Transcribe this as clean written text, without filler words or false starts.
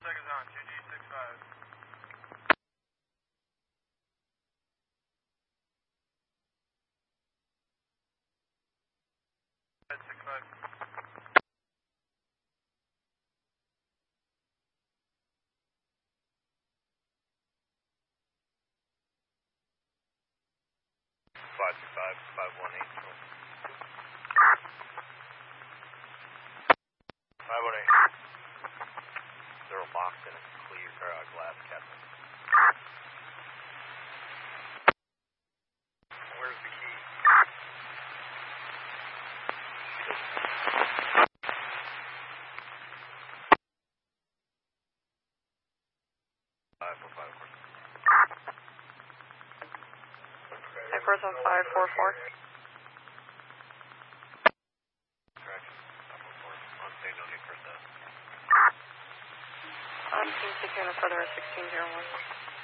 seconds on, 2G65. Head 65. 518. They're locked in a clear glass cabinet. Where's the key? 545. Air Force on 544. No need for that. I'm team securing the further 1601.